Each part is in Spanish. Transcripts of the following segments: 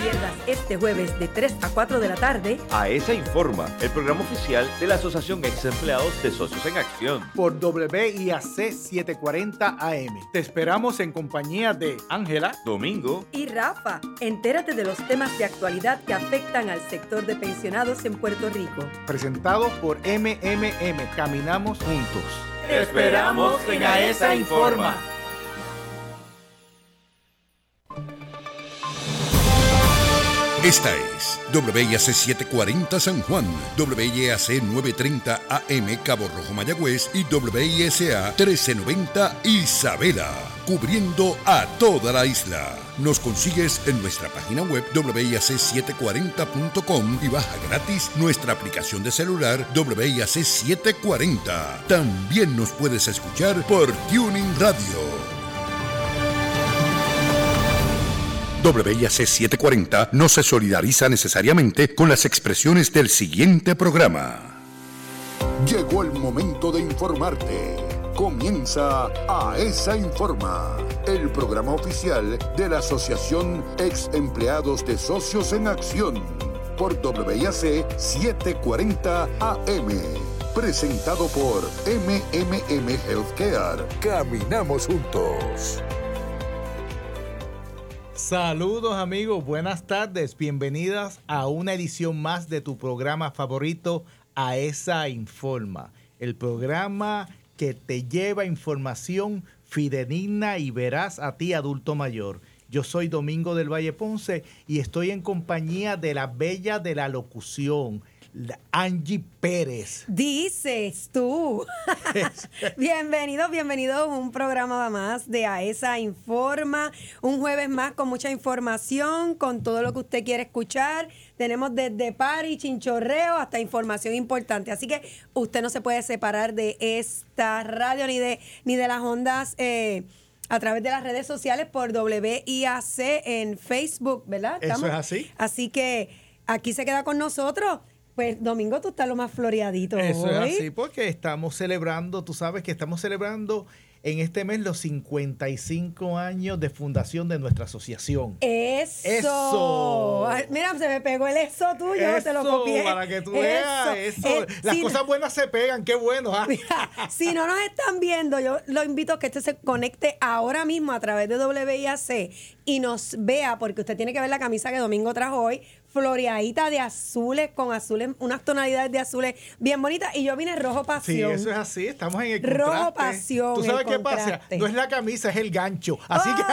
pierdas este jueves de 3 a 4 de la tarde AESA Informa, el programa oficial de la Asociación Ex Empleados de Socios en Acción. Por WIAC 740 AM. Te esperamos en compañía de Ángela, Domingo y Rafa. Entérate de los temas de actualidad que afectan al sector de pensionados en Puerto Rico. presentado por MMM. Caminamos juntos. ¡Te esperamos en AESA Informa! Esta es WIAC 740 San Juan, WIAC 930 AM Cabo Rojo Mayagüez y WISA 1390 Isabela, cubriendo a toda la isla. Nos consigues en nuestra página web WIAC740.com y baja gratis nuestra aplicación de celular WIAC 740. También nos puedes escuchar por Tuning Radio. WIAC 740 no se solidariza necesariamente con las expresiones del siguiente programa. Llegó el momento de informarte. Comienza AESA Informa, el programa oficial de la Asociación Ex Empleados de Socios en Acción, por WIAC 740 AM. Presentado por MMM Healthcare. Caminamos juntos. Saludos amigos, buenas tardes, bienvenidas a una edición más de tu programa favorito, AESA Informa, el programa que te lleva información fidedigna y veraz a ti, adulto mayor. Yo soy Domingo del Valle Ponce y estoy en compañía de la bella de la locución, Angie Pérez. Dices tú. Bienvenidos a un programa más de AESA Informa. Un jueves más con mucha información, con todo lo que usted quiere escuchar. Tenemos desde party, chinchorreo, hasta información importante. Así que usted no se puede separar de esta radio ni de las ondas a través de las redes sociales por WIAC en Facebook, ¿verdad? ¿Estamos? Eso es así. Así que aquí se queda con nosotros. Pues, Domingo, tú estás lo más floreadito Eso hoy. es así, porque estamos celebrando, tú sabes que estamos celebrando en este mes los 55 años de fundación de nuestra asociación. ¡Eso! Ay, mira, se me pegó el eso tuyo, te lo copié. Para que tú veas, eso. Las cosas buenas se pegan, qué bueno. Mira, si no nos están viendo, yo lo invito a que usted se conecte ahora mismo a través de WIAC y nos vea, porque usted tiene que ver la camisa que Domingo trajo hoy, floreadita de azules, con azules, unas tonalidades de azules bien bonitas, y yo vine rojo pasión. Sí, eso es así, estamos en el contraste. Rojo pasión. ¿Tú sabes qué pasa? No es la camisa, es el gancho. Así que...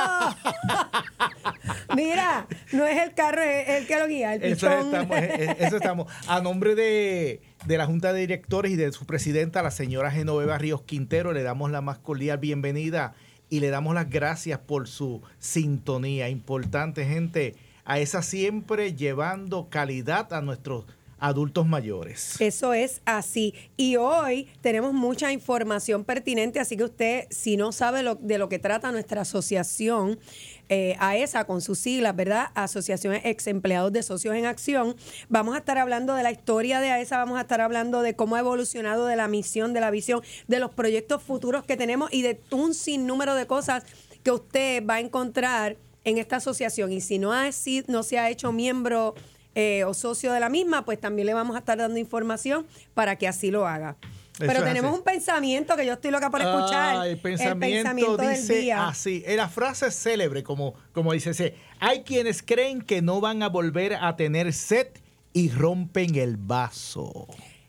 Mira, no es el carro, es el que lo guía, el pichón. Eso estamos. A nombre de la Junta de Directores y de su presidenta, la señora Genoveva Ríos Quintero, le damos la más cordial bienvenida y le damos las gracias por su sintonía. Importante, gente, AESA siempre llevando calidad a nuestros adultos mayores. Eso es así. Y hoy tenemos mucha información pertinente, así que usted, si no sabe de lo que trata nuestra asociación, AESA con sus siglas, ¿verdad? Asociación Ex Empleados de Socios en Acción, vamos a estar hablando de la historia de AESA, vamos a estar hablando de cómo ha evolucionado, de la misión, de la visión, de los proyectos futuros que tenemos y de un sinnúmero de cosas que usted va a encontrar en esta asociación. Y si no se ha hecho miembro o socio de la misma, pues también le vamos a estar dando información para que así lo haga. Pero tenemos un pensamiento que yo estoy loca por escuchar. El pensamiento del dice día. así. La frase es célebre, como dice. Hay quienes creen que no van a volver a tener sed y rompen el vaso.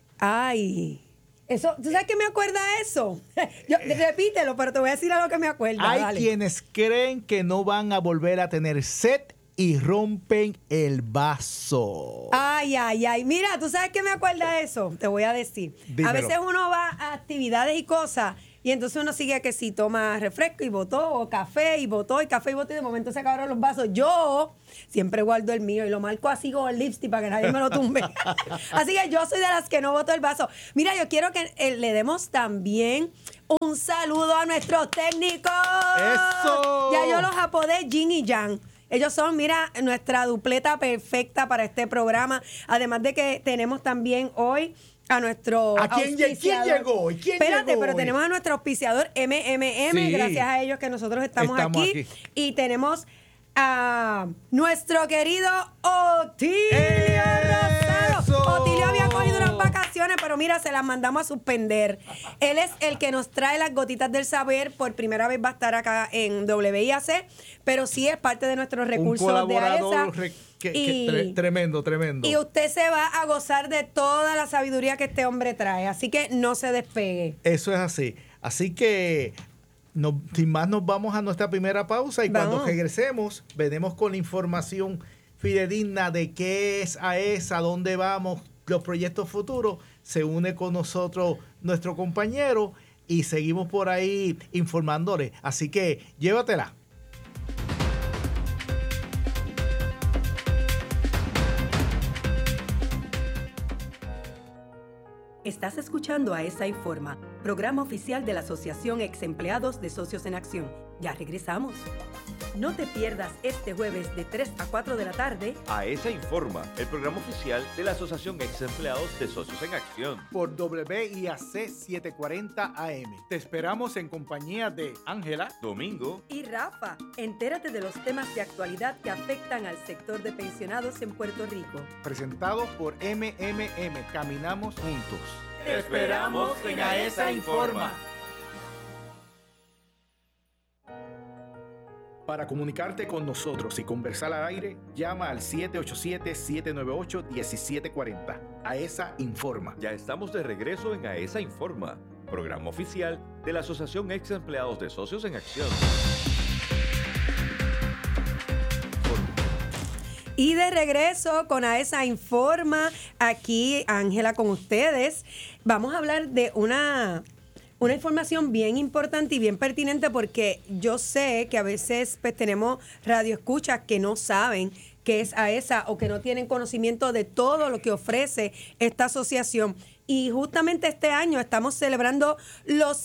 Ay, eso, ¿tú sabes qué me acuerda eso? Repítelo, pero te voy a decir algo que me acuerda. Hay quienes creen que no van a volver a tener sed y rompen el vaso. Ay. Mira, ¿tú sabes qué me acuerda eso? Te voy a decir. Dímelo. A veces uno va a actividades y cosas y entonces uno sigue que si toma refresco y botó, o café y botó, y café y botó, y de momento se acabaron los vasos. Yo siempre guardo el mío y lo marco así con el lipstick para que nadie me lo tumbe. Así que yo soy de las que no boto el vaso. Mira, yo quiero que le demos también un saludo a nuestros técnicos. ¡Eso! Ya yo los apodé Yin y Yang. Ellos son, mira, nuestra dupleta perfecta para este programa. Además de que tenemos también hoy a nuestro ¿Quién llegó hoy? Espérate, pero tenemos a nuestro auspiciador MMM. Sí. Gracias a ellos que nosotros estamos aquí. Y tenemos a nuestro querido Otilio Rosado. ¡Eso! Otilio había cogido unas vacaciones, pero mira, se las mandamos a suspender. Él es el que nos trae las gotitas del saber. Por primera vez va a estar acá en WIAC, pero sí es parte de nuestros recursos Un de AESA. Tremendo. Y usted se va a gozar de toda la sabiduría que este hombre trae, así que no se despegue. Eso es así. Así que sin más nos vamos a nuestra primera pausa y cuando regresemos venimos con la información fidedigna de qué es AESA, dónde vamos, los proyectos futuros. Se une con nosotros nuestro compañero y seguimos por ahí informándole. Así que llévatela. Estás escuchando AESA Informa, programa oficial de la Asociación Ex Empleados de Socios en Acción. Ya regresamos. No te pierdas este jueves de 3 a 4 de la tarde. AESA Informa, el programa oficial de la Asociación Ex Empleados de Socios en Acción. Por WIAC 740 AM. Te esperamos en compañía de Ángela, Domingo y Rafa. Entérate de los temas de actualidad que afectan al sector de pensionados en Puerto Rico. presentado por MMM. Caminamos juntos. Te esperamos en AESA Informa. Para comunicarte con nosotros y conversar al aire, llama al 787-798-1740. AESA Informa. Ya estamos de regreso en AESA Informa, programa oficial de la Asociación Ex Empleados de Socios en Acción. Y de regreso con AESA Informa, aquí Ángela con ustedes. Vamos a hablar de una información bien importante y bien pertinente, porque yo sé que a veces pues, tenemos radioescuchas que no saben qué es AESA o que no tienen conocimiento de todo lo que ofrece esta asociación. Y justamente este año estamos celebrando los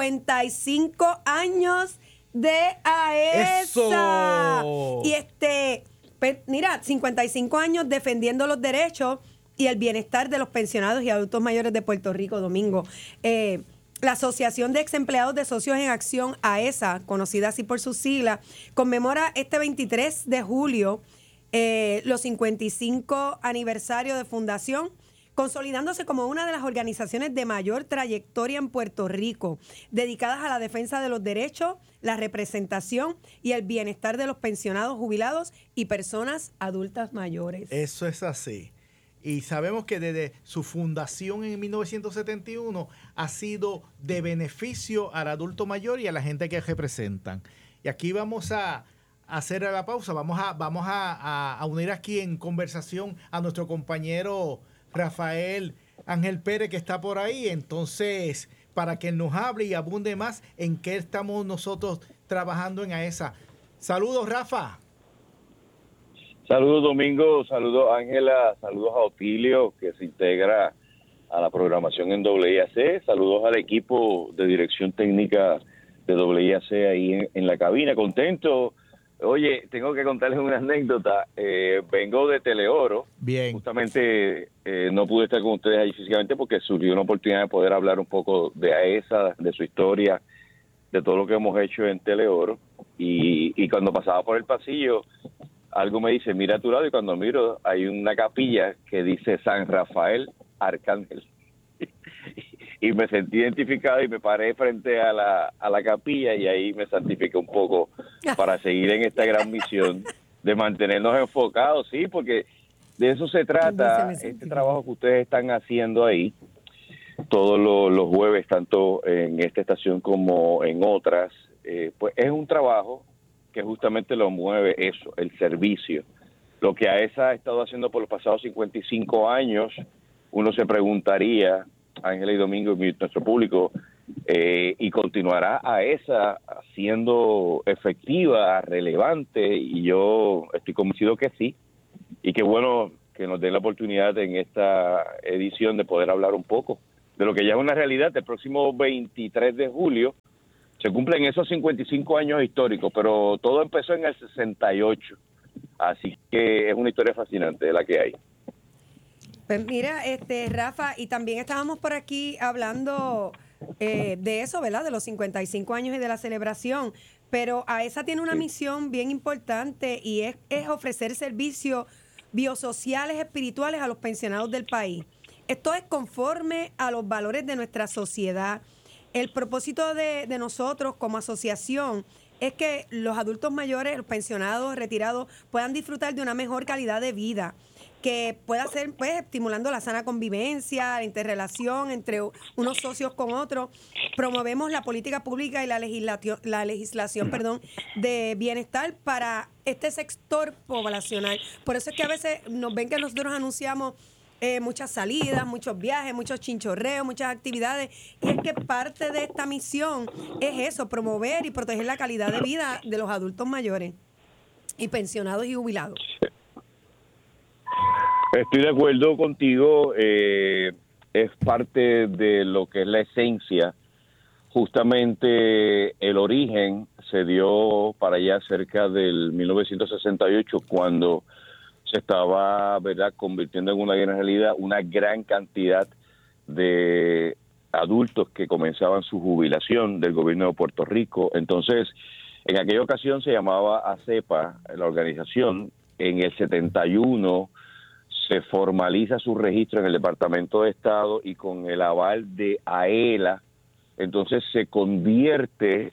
55 años de AESA. ¡Eso! Y pues, mira, 55 años defendiendo los derechos y el bienestar de los pensionados y adultos mayores de Puerto Rico, Domingo. La Asociación de Ex Empleados de Socios en Acción, AESA, conocida así por sus siglas, conmemora este 23 de julio los 55 aniversario de fundación, consolidándose como una de las organizaciones de mayor trayectoria en Puerto Rico, dedicadas a la defensa de los derechos, la representación y el bienestar de los pensionados, jubilados y personas adultas mayores. Eso es así. Y sabemos que desde su fundación en 1971 ha sido de beneficio al adulto mayor y a la gente que representan. Y aquí vamos a hacer la pausa. Vamos a unir aquí en conversación a nuestro compañero Rafael Ángel Pérez, que está por ahí. Entonces, para que nos hable y abunde más en qué estamos nosotros trabajando en AESA. Saludos, Rafa. Saludos, Domingo, saludos, Ángela, saludos a Otilio, que se integra a la programación en WIAC, saludos al equipo de dirección técnica de WIAC ahí en la cabina, contento. Oye, tengo que contarles una anécdota, vengo de Teleoro. Bien. Justamente no pude estar con ustedes ahí físicamente porque surgió una oportunidad de poder hablar un poco de AESA, de su historia, de todo lo que hemos hecho en Teleoro, y cuando pasaba por el pasillo, algo me dice, mira a tu lado, y cuando miro hay una capilla que dice San Rafael Arcángel. Y me sentí identificado y me paré frente a la capilla y ahí me santifiqué un poco para seguir en esta gran misión de mantenernos enfocados, sí, porque de eso se trata, este trabajo que ustedes están haciendo ahí, todos los jueves, tanto en esta estación como en otras, pues es un trabajo que justamente lo mueve eso, el servicio. Lo que AESA ha estado haciendo por los pasados 55 años, uno se preguntaría, Ángela y Domingo y nuestro público, y continuará AESA siendo efectiva, relevante, y yo estoy convencido que sí, y qué bueno que nos den la oportunidad en esta edición de poder hablar un poco de lo que ya es una realidad. El próximo 23 de julio se cumplen esos 55 años históricos, pero todo empezó en el 68. Así que es una historia fascinante la que hay. Pues mira, Rafa, y también estábamos por aquí hablando de eso, ¿verdad? De los 55 años y de la celebración. Pero AESA tiene una misión bien importante y es ofrecer servicios biosociales, espirituales a los pensionados del país. Esto es conforme a los valores de nuestra sociedad. El propósito de nosotros como asociación es que los adultos mayores, los pensionados, retirados, puedan disfrutar de una mejor calidad de vida, que pueda ser pues estimulando la sana convivencia, la interrelación entre unos socios con otros. Promovemos la política pública y la legislación de bienestar para este sector poblacional. Por eso es que a veces nos ven que nosotros anunciamos muchas salidas, muchos viajes, muchos chinchorreos, muchas actividades, y es que parte de esta misión es eso, promover y proteger la calidad de vida de los adultos mayores y pensionados y jubilados. Estoy de acuerdo contigo, es parte de lo que es la esencia. Justamente el origen se dio para allá cerca del 1968, cuando se estaba, ¿verdad?, convirtiendo en una gran realidad una gran cantidad de adultos que comenzaban su jubilación del gobierno de Puerto Rico. Entonces, en aquella ocasión se llamaba ACEPA, la organización. En el 71 se formaliza su registro en el Departamento de Estado y con el aval de AELA, entonces se convierte,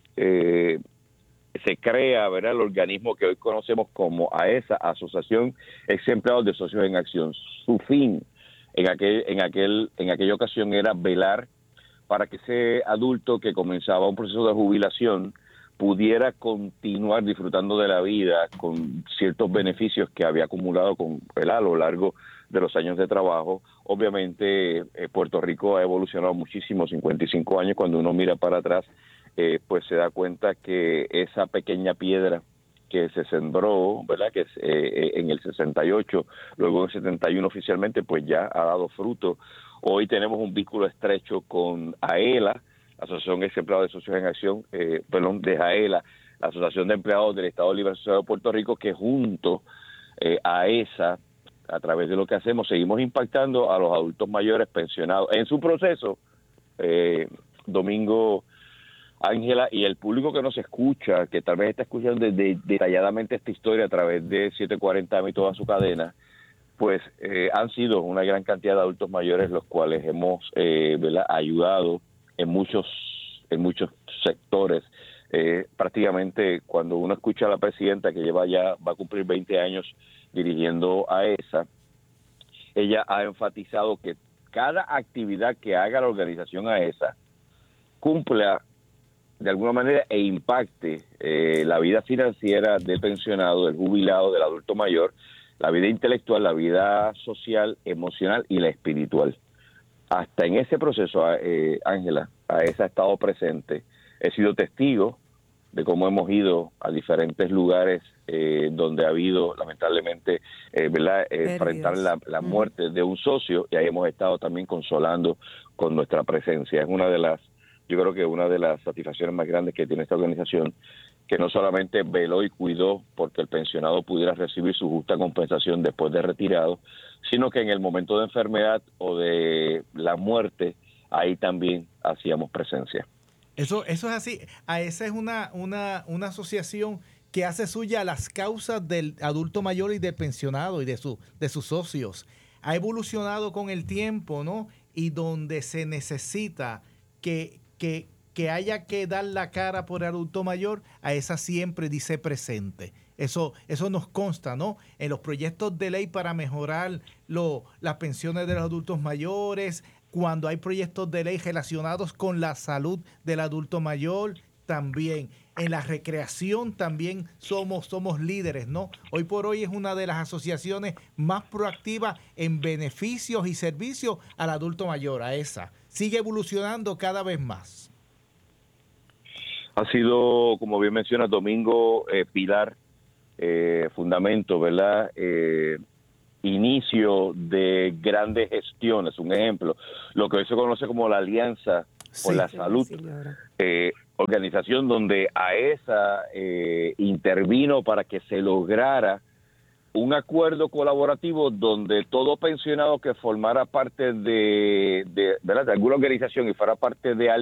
se crea, ¿verdad?, el organismo que hoy conocemos como AESA, Asociación Ex Empleados de Socios en Acción. Su fin en aquella ocasión era velar para que ese adulto que comenzaba un proceso de jubilación pudiera continuar disfrutando de la vida con ciertos beneficios que había acumulado a lo largo de los años de trabajo. Obviamente Puerto Rico ha evolucionado muchísimo, 55 años, cuando uno mira para atrás, pues se da cuenta que esa pequeña piedra que se sembró, ¿verdad?, que en el 68, luego en el 71 oficialmente, pues ya ha dado fruto. Hoy tenemos un vínculo estrecho con AELA, Asociación Ex Empleados de Socios en Acción, de AELA, la Asociación de Empleados del Estado Libre Asociado de Puerto Rico, que junto a esa, a través de lo que hacemos, seguimos impactando a los adultos mayores pensionados en su proceso. Domingo, Ángela, y el público que nos escucha, que tal vez está escuchando detalladamente esta historia a través de 740 y toda su cadena, pues han sido una gran cantidad de adultos mayores los cuales hemos ¿verdad?, ayudado en muchos sectores. Prácticamente cuando uno escucha a la presidenta, que va a cumplir 20 años dirigiendo a AESA, ella ha enfatizado que cada actividad que haga la organización AESA cumpla de alguna manera e impacte la vida financiera del pensionado, del jubilado, del adulto mayor, la vida intelectual, la vida social, emocional y la espiritual. Hasta en ese proceso, Ángela, AESA ha estado presente. He sido testigo de cómo hemos ido a diferentes lugares donde ha habido, lamentablemente, ¿verdad?, enfrentar la muerte de un socio, y ahí hemos estado también consolando con nuestra presencia. Es yo creo que una de las satisfacciones más grandes que tiene esta organización, que no solamente veló y cuidó porque el pensionado pudiera recibir su justa compensación después de retirado, sino que en el momento de enfermedad o de la muerte, ahí también hacíamos presencia. Eso es así. AESA es una asociación que hace suya las causas del adulto mayor y del pensionado y de sus socios. Ha evolucionado con el tiempo, ¿no? Y donde se necesita que haya que dar la cara por el adulto mayor, AESA siempre dice presente. Eso nos consta, ¿no? En los proyectos de ley para mejorar las pensiones de los adultos mayores, cuando hay proyectos de ley relacionados con la salud del adulto mayor, también. En la recreación también somos líderes, ¿no? Hoy por hoy es una de las asociaciones más proactivas en beneficios y servicios al adulto mayor, AESA. Sigue evolucionando cada vez más. Ha sido, como bien menciona Domingo, pilar, fundamento, ¿verdad?, inicio de grandes gestiones. Un ejemplo, lo que hoy se conoce como la Alianza por la Salud, organización donde AESA intervino para que se lograra un acuerdo colaborativo donde todo pensionado que formara parte de alguna organización y fuera parte de